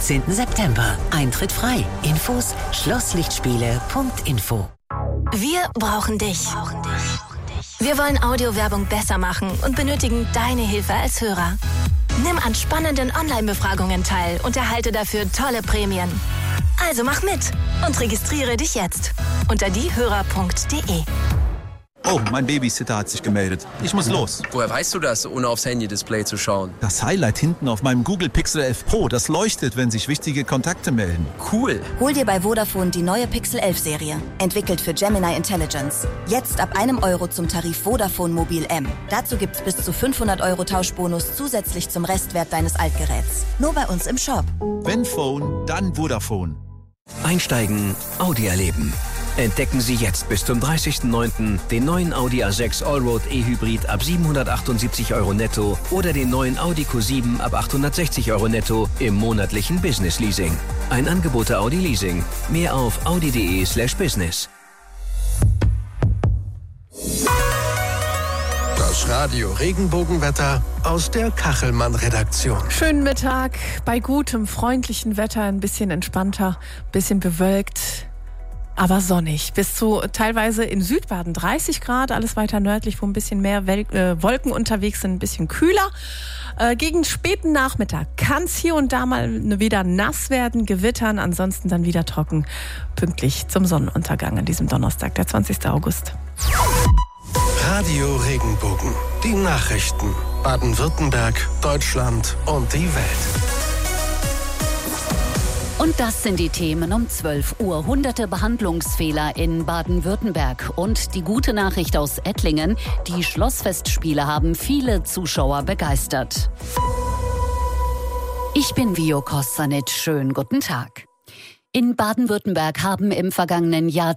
17. September. Eintritt frei. Infos schlosslichtspiele.info. Wir brauchen dich. Wir wollen Audiowerbung besser machen und benötigen deine Hilfe als Hörer. Nimm an spannenden Online-Befragungen teil und erhalte dafür tolle Prämien. Also mach mit und registriere dich jetzt unter diehörer.de. Oh, mein Babysitter hat sich gemeldet. Ich muss los. Woher weißt du das, ohne aufs Handy-Display zu schauen? Das Highlight hinten auf meinem Google Pixel 11 Pro, das leuchtet, wenn sich wichtige Kontakte melden. Cool. Hol dir bei Vodafone die neue Pixel 11 Serie. Entwickelt für Gemini Intelligence. Jetzt ab €1 zum Tarif Vodafone Mobil M. Dazu gibt's bis zu 500 € Tauschbonus zusätzlich zum Restwert deines Altgeräts. Nur bei uns im Shop. Wenn Phone, dann Vodafone. Einsteigen, Audi erleben. Entdecken Sie jetzt bis zum 30.09. den neuen Audi A6 Allroad E-Hybrid ab 778 € netto oder den neuen Audi Q7 ab 860 € netto im monatlichen Business Leasing. Ein Angebot der Audi Leasing. Mehr auf audi.de/business. Das Radio Regenbogenwetter aus der Kachelmann-Redaktion. Schönen Mittag, bei gutem, freundlichen Wetter, ein bisschen entspannter, ein bisschen bewölkt, aber sonnig. Bis zu teilweise in Südbaden 30 Grad, alles weiter nördlich, wo ein bisschen mehr Wolken unterwegs sind, ein bisschen kühler. Gegen späten Nachmittag kann es hier und da mal wieder nass werden, gewittern, ansonsten dann wieder trocken, pünktlich zum Sonnenuntergang an diesem Donnerstag, der 20. August. Radio Regenbogen, die Nachrichten, Baden-Württemberg, Deutschland und die Welt. Und das sind die Themen um 12 Uhr. Hunderte Behandlungsfehler in Baden-Württemberg. Und die gute Nachricht aus Ettlingen: Die Schlossfestspiele haben viele Zuschauer begeistert. Ich bin Vio Kostanic. Schönen guten Tag. In Baden-Württemberg haben im vergangenen Jahr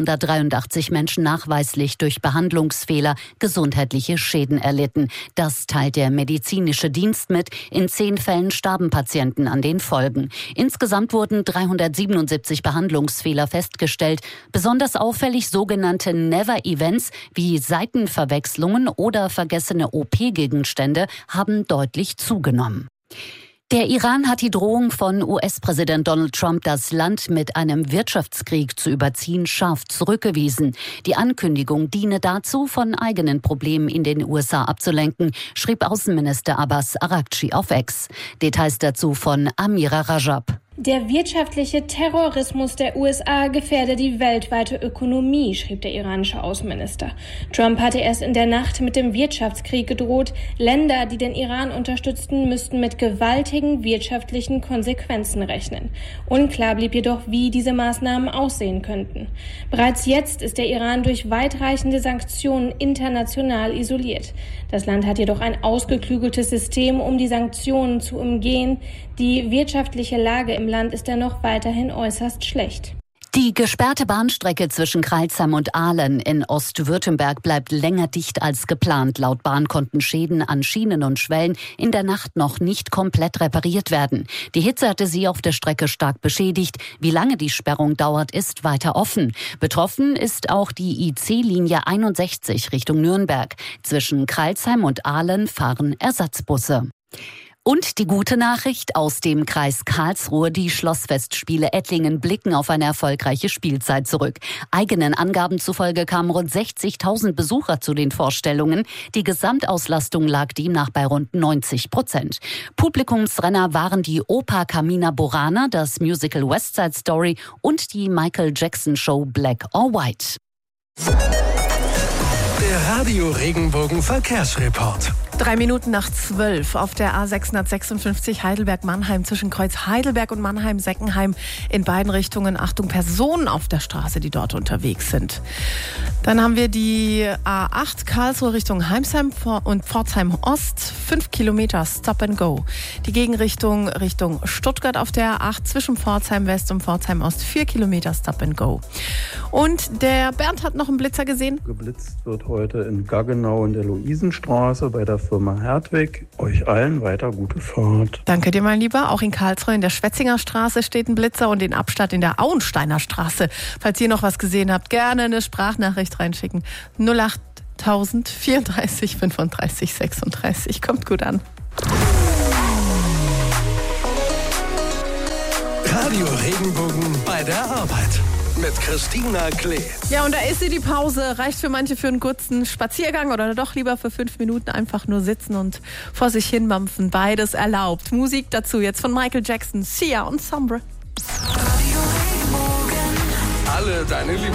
283 Menschen nachweislich durch Behandlungsfehler gesundheitliche Schäden erlitten. Das teilt der medizinische Dienst mit. In 10 Fällen starben Patienten an den Folgen. Insgesamt wurden 377 Behandlungsfehler festgestellt. Besonders auffällig sogenannte Never-Events wie Seitenverwechslungen oder vergessene OP-Gegenstände haben deutlich zugenommen. Der Iran hat die Drohung von US-Präsident Donald Trump, das Land mit einem Wirtschaftskrieg zu überziehen, scharf zurückgewiesen. Die Ankündigung diene dazu, von eigenen Problemen in den USA abzulenken, schrieb Außenminister Abbas Araghchi auf X. Details dazu von Amira Rajab. Der wirtschaftliche Terrorismus der USA gefährde die weltweite Ökonomie, schrieb der iranische Außenminister. Trump hatte erst in der Nacht mit dem Wirtschaftskrieg gedroht. Länder, die den Iran unterstützten, müssten mit gewaltigen wirtschaftlichen Konsequenzen rechnen. Unklar blieb jedoch, wie diese Maßnahmen aussehen könnten. Bereits jetzt ist der Iran durch weitreichende Sanktionen international isoliert. Das Land hat jedoch ein ausgeklügeltes System, um die Sanktionen zu umgehen. Die wirtschaftliche Lage im Land ist dennoch weiterhin äußerst schlecht. Die gesperrte Bahnstrecke zwischen Crailsheim und Ahlen in Ostwürttemberg bleibt länger dicht als geplant. Laut Bahn konnten Schäden an Schienen und Schwellen in der Nacht noch nicht komplett repariert werden. Die Hitze hatte sie auf der Strecke stark beschädigt. Wie lange die Sperrung dauert, ist weiter offen. Betroffen ist auch die IC-Linie 61 Richtung Nürnberg. Zwischen Crailsheim und Ahlen fahren Ersatzbusse. Und die gute Nachricht aus dem Kreis Karlsruhe: Die Schlossfestspiele Ettlingen blicken auf eine erfolgreiche Spielzeit zurück. Eigenen Angaben zufolge kamen rund 60.000 Besucher zu den Vorstellungen. Die Gesamtauslastung lag demnach bei rund 90%. Publikumsrenner waren die Oper Carmina Burana, das Musical West Side Story und die Michael Jackson Show Black or White. Der Radio Regenbogen Verkehrsreport. 3 Minuten nach 12 auf der A656 Heidelberg-Mannheim zwischen Kreuz Heidelberg und Mannheim-Seckenheim in beiden Richtungen. Achtung, Personen auf der Straße, die dort unterwegs sind. Dann haben wir die A8 Karlsruhe Richtung Heimsheim und Pforzheim Ost. 5 Kilometer Stop and Go. Die Gegenrichtung Richtung Stuttgart auf der A8 zwischen Pforzheim West und Pforzheim Ost. 4 Kilometer Stop and Go. Und der Bernd hat noch einen Blitzer gesehen. Geblitzt wird heute in Gaggenau in der Luisenstraße bei der Firma Hertwig. Euch allen weiter gute Fahrt. Danke dir, mein Lieber. Auch in Karlsruhe in der Schwetzinger Straße steht ein Blitzer und in Abstadt in der Auensteiner Straße. Falls ihr noch was gesehen habt, gerne eine Sprachnachricht reinschicken. 08000 34 35 36. Kommt gut an. Radio Regenbogen bei der Arbeit. Mit Christina Klee. Ja, und da ist sie, die Pause. Reicht für manche für einen kurzen Spaziergang oder doch lieber für 5 Minuten einfach nur sitzen und vor sich hin mampfen. Beides erlaubt. Musik dazu jetzt von Michael Jackson, Sia und Sombra. Alle deine